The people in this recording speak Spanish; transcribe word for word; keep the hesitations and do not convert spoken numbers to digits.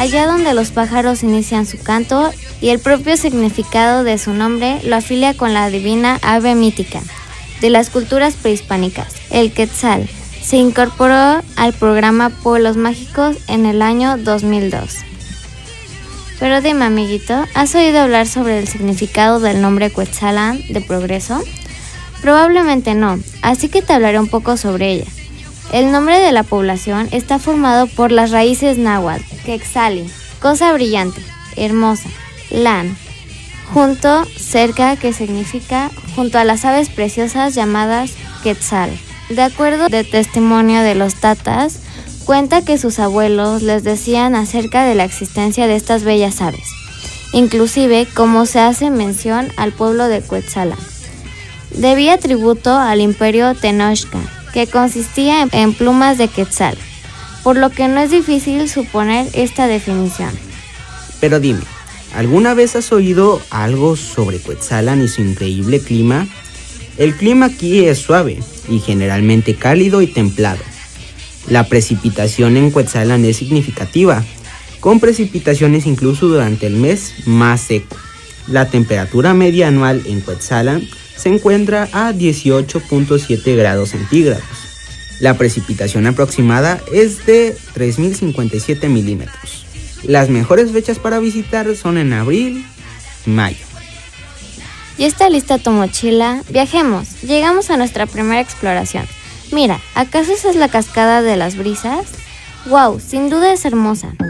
allá donde los pájaros inician su canto, y el propio significado de su nombre lo afilia con la divina ave mítica de las culturas prehispánicas, el quetzal. Se incorporó al programa Pueblos Mágicos en el año dos mil dos. Pero dime, amiguito, ¿has oído hablar sobre el significado del nombre Cuetzalan de progreso? Probablemente no, así que te hablaré un poco sobre ella. El nombre de la población está formado por las raíces náhuatl, quetzali, cosa brillante, hermosa, lan, junto, cerca, que significa junto a las aves preciosas llamadas quetzal. De acuerdo de testimonio de los tatas, cuenta que sus abuelos les decían acerca de la existencia de estas bellas aves, inclusive como se hace mención al pueblo de Cuetzalan. Debía tributo al imperio Tenochca, que consistía en plumas de quetzal, por lo que no es difícil suponer esta definición. Pero dime, ¿alguna vez has oído algo sobre Cuetzalan y su increíble clima? El clima aquí es suave y generalmente cálido y templado. La precipitación en Cuetzalan es significativa, con precipitaciones incluso durante el mes más seco. La temperatura media anual en Cuetzalan se encuentra a dieciocho punto siete grados centígrados. La precipitación aproximada es de tres mil cincuenta y siete milímetros. Las mejores fechas para visitar son en abril y mayo. ¿Ya está lista tu mochila? Viajemos. Llegamos a nuestra primera exploración. Mira, ¿acaso esa es la cascada de las brisas? ¡Wow! Sin duda es hermosa.